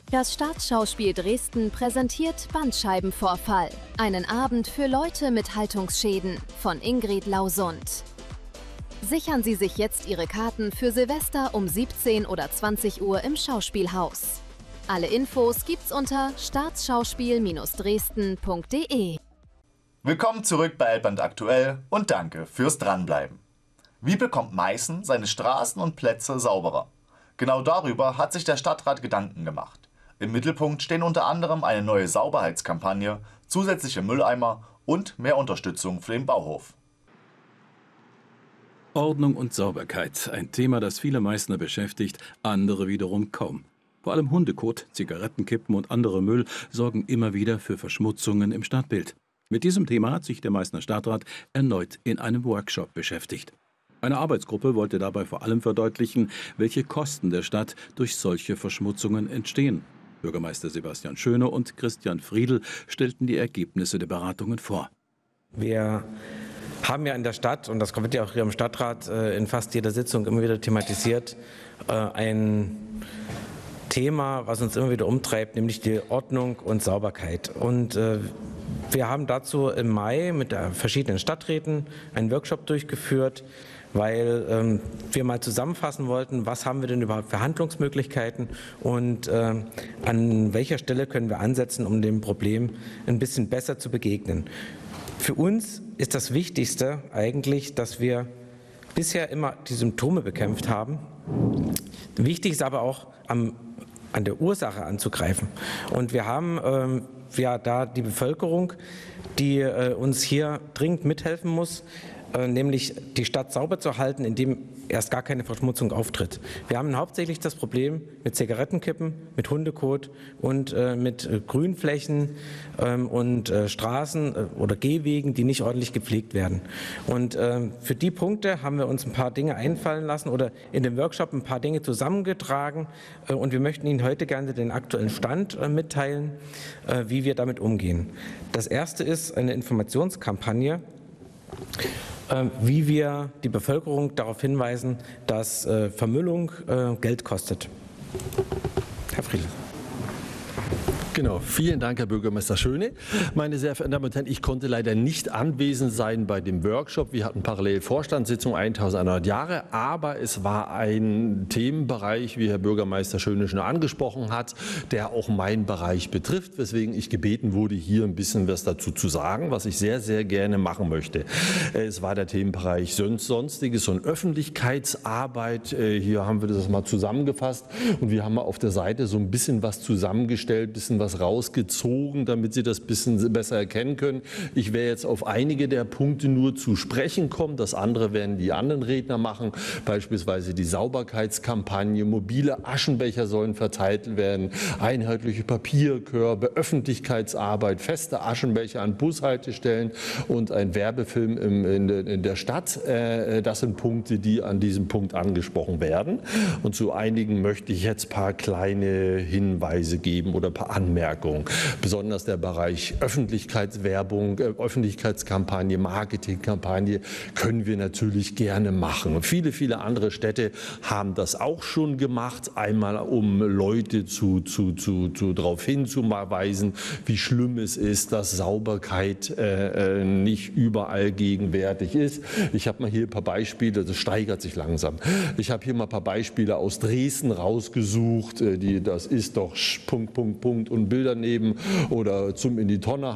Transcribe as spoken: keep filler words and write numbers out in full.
Das Staatsschauspiel Dresden präsentiert Bandscheibenvorfall. Einen Abend für Leute mit Haltungsschäden von Ingrid Lausund. Sichern Sie sich jetzt Ihre Karten für Silvester um siebzehn oder zwanzig Uhr im Schauspielhaus. Alle Infos gibt's unter staatsschauspiel Dresden punkt de. Willkommen zurück bei Elbland aktuell und danke fürs Dranbleiben. Wie bekommt Meißen seine Straßen und Plätze sauberer? Genau darüber hat sich der Stadtrat Gedanken gemacht. Im Mittelpunkt stehen unter anderem eine neue Sauberheitskampagne, zusätzliche Mülleimer und mehr Unterstützung für den Bauhof. Ordnung und Sauberkeit, ein Thema, das viele Meißner beschäftigt, andere wiederum kaum. Vor allem Hundekot, Zigarettenkippen und andere Müll sorgen immer wieder für Verschmutzungen im Stadtbild. Mit diesem Thema hat sich der Meißner Stadtrat erneut in einem Workshop beschäftigt. Eine Arbeitsgruppe wollte dabei vor allem verdeutlichen, welche Kosten der Stadt durch solche Verschmutzungen entstehen. Bürgermeister Sebastian Schöne und Christian Friedl stellten die Ergebnisse der Beratungen vor. Wir haben ja in der Stadt, und das wird ja auch hier im Stadtrat in fast jeder Sitzung immer wieder thematisiert, ein Thema, was uns immer wieder umtreibt, nämlich die Ordnung und Sauberkeit. Und wir haben dazu im Mai mit verschiedenen Stadträten einen Workshop durchgeführt, weil ähm, wir mal zusammenfassen wollten, was haben wir denn überhaupt für Handlungsmöglichkeiten und äh, an welcher Stelle können wir ansetzen, um dem Problem ein bisschen besser zu begegnen. Für uns ist das Wichtigste eigentlich, dass wir bisher immer die Symptome bekämpft haben. Wichtig ist aber auch, am, an der Ursache anzugreifen. Und wir haben ähm, ja da die Bevölkerung, die äh, uns hier dringend mithelfen muss, nämlich die Stadt sauber zu halten, indem erst gar keine Verschmutzung auftritt. Wir haben hauptsächlich das Problem mit Zigarettenkippen, mit Hundekot und äh, mit äh, Grünflächen ähm, und äh, Straßen äh, oder Gehwegen, die nicht ordentlich gepflegt werden. Und äh, für die Punkte haben wir uns ein paar Dinge einfallen lassen oder in dem Workshop ein paar Dinge zusammengetragen äh, und wir möchten Ihnen heute gerne den aktuellen Stand äh, mitteilen, äh, wie wir damit umgehen. Das erste ist eine Informationskampagne, wie wir die Bevölkerung darauf hinweisen, dass äh, Vermüllung äh, Geld kostet. Herr Friedl. Genau, vielen Dank, Herr Bürgermeister Schöne. Meine sehr verehrten Damen und Herren, ich konnte leider nicht anwesend sein bei dem Workshop. Wir hatten parallel Vorstandssitzung eintausendeinhundert Jahre, aber es war ein Themenbereich, wie Herr Bürgermeister Schöne schon angesprochen hat, der auch meinen Bereich betrifft, weswegen ich gebeten wurde, hier ein bisschen was dazu zu sagen, was ich sehr, sehr gerne machen möchte. Es war der Themenbereich Sonstiges und Öffentlichkeitsarbeit. Hier haben wir das mal zusammengefasst und wir haben mal auf der Seite so ein bisschen was zusammengestellt, ein bisschen was rausgezogen, damit Sie das ein bisschen besser erkennen können. Ich werde jetzt auf einige der Punkte nur zu sprechen kommen. Das andere werden die anderen Redner machen. Beispielsweise die Sauberkeitskampagne, mobile Aschenbecher sollen verteilt werden, einheitliche Papierkörbe, Öffentlichkeitsarbeit, feste Aschenbecher an Bushaltestellen und ein Werbefilm im, in, in der Stadt. Das sind Punkte, die an diesem Punkt angesprochen werden. Und zu einigen möchte ich jetzt ein paar kleine Hinweise geben oder ein paar Anmerkungen. Besonders der Bereich Öffentlichkeitswerbung, Öffentlichkeitskampagne, Marketingkampagne können wir natürlich gerne machen. Und viele, viele andere Städte haben das auch schon gemacht, einmal um Leute zu, zu, zu, zu darauf hinzuweisen, wie schlimm es ist, dass Sauberkeit äh, nicht überall gegenwärtig ist. Ich habe mal hier ein paar Beispiele, das steigert sich langsam. Ich habe hier mal ein paar Beispiele aus Dresden rausgesucht, die, das ist doch Punkt, Punkt, Punkt und Bilder neben oder zum in die Tonne